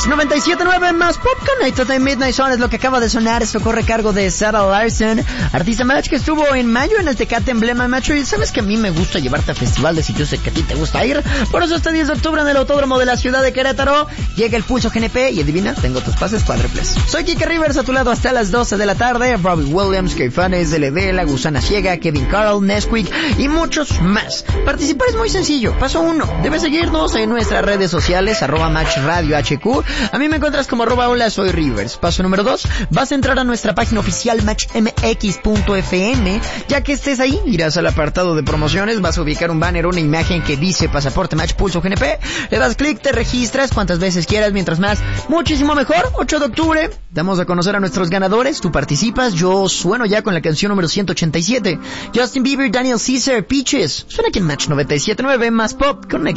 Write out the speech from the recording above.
Match 97.9 más Pop Connected de Midnight Sun es lo que acaba de sonar. Esto corre a cargo de Sarah Larson, artista Match que estuvo en mayo en el Tecate Emblema Match. Y sabes que a mí me gusta llevarte a festivales y yo sé que a ti te gusta ir. Por eso este 10 de octubre en el Autódromo de la ciudad de Querétaro llega el Pulso GNP y adivina, tengo tus pases cuádruples. Soy Kike Rivers a tu lado hasta las 12 de la tarde. Robbie Williams, Caifanes, LD, La Gusana Ciega, Kevin Carl, Nesquik y muchos más. Participar es muy sencillo. Paso 1. Debes seguirnos en nuestras redes sociales, @Match Radio HQ. A mí me encuentras como @Hola Soy Rivers. Paso número 2. Vas a entrar a nuestra página oficial matchmx.fm. Ya que estés ahí, irás al apartado de promociones, vas a ubicar un banner, una imagen que dice Pasaporte Match Pulso GNP. Le das clic, te registras cuantas veces quieras, mientras más, muchísimo mejor. 8 de octubre, damos a conocer a nuestros ganadores. Tú participas, yo sueno ya con la canción número 187. Justin Bieber, Daniel Caesar, Peaches. Suena aquí en Match 97.9 más Pop Connect.